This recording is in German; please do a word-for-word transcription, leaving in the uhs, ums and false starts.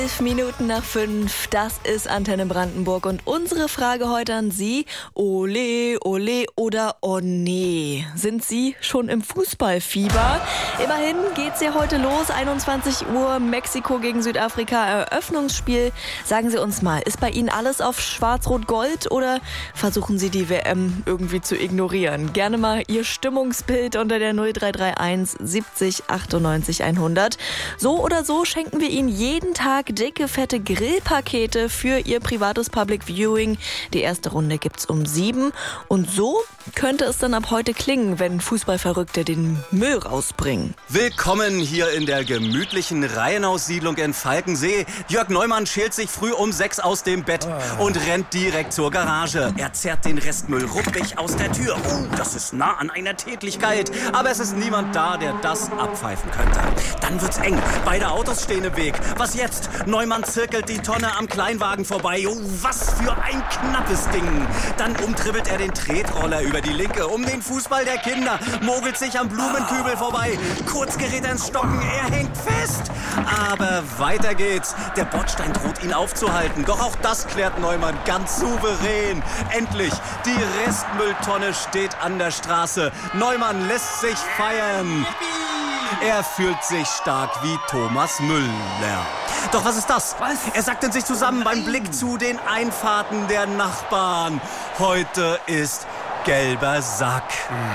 Elf Minuten nach fünf, das ist Antenne Brandenburg und unsere Frage heute an Sie: Ole, ole oder oh nee? Sind Sie schon im Fußballfieber? Immerhin geht's ja heute los, einundzwanzig Uhr, Mexiko gegen Südafrika, Eröffnungsspiel. Sagen Sie uns mal, ist bei Ihnen alles auf Schwarz-Rot-Gold oder versuchen Sie die W M irgendwie zu ignorieren? Gerne mal Ihr Stimmungsbild unter der null drei drei eins siebzig achtundneunzig hundert. So oder so schenken wir Ihnen jeden Tag dicke, fette Grillpakete für Ihr privates Public Viewing. Die erste Runde gibt's um sieben. Und so könnte es dann ab heute klingen, wenn Fußballverrückte den Müll rausbringen. Willkommen hier in der gemütlichen Reihenhaussiedlung in Falkensee. Jörg Neumann schält sich früh um sechs aus dem Bett oh. und rennt direkt zur Garage. Er zerrt den Restmüll ruppig aus der Tür. Oh, das ist nah an einer Tätlichkeit. Aber es ist niemand da, der das abpfeifen könnte. Dann wird's eng. Beide Autos stehen im Weg. Was jetzt? Neumann zirkelt die Tonne am Kleinwagen vorbei. Oh, was für ein knappes Ding. Dann umtribbelt er den Tretroller über die Linke um den Fußball der Kinder, mogelt sich am Blumenkübel vorbei. Kurz gerät er ins Stocken, er hängt fest. Aber weiter geht's. Der Bordstein droht ihn aufzuhalten. Doch auch das klärt Neumann ganz souverän. Endlich, die Restmülltonne steht an der Straße. Neumann lässt sich feiern. Er fühlt sich stark wie Thomas Müller. Doch was ist das? Was? Er sackt in sich zusammen beim Blick zu den Einfahrten der Nachbarn. Heute ist gelber Sack.